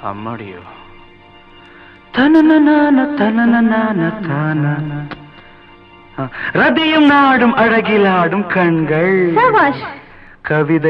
அம்மாடியோ தனன தான ரதியும் நாடும் அழகிலாடும் கண்கள் கவிதை